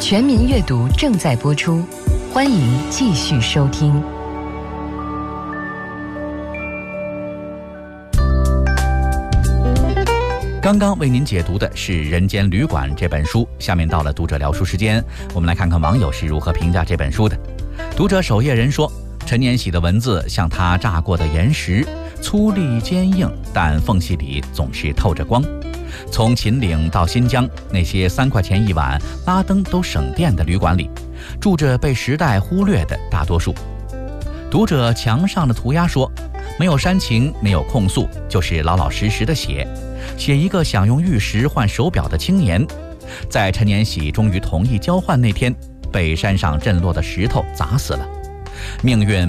全民阅读正在播出，欢迎继续收听。 刚刚为您解读的是《人间旅馆》这本书，下面到了读者聊书时间，我们来看看网友是如何评价这本书的。读者守夜人说，陈年喜的文字像他炸过的岩石，粗粝坚硬，但缝隙里总是透着光。从秦岭到新疆，那些3块钱一晚、拉灯都省电的旅馆里，住着被时代忽略的大多数。读者墙上的涂鸦说，没有煽情，没有控诉，就是老老实实的写一个想用玉石换手表的青年，在陈年喜终于同意交换那天，被山上震落的石头砸死了。命运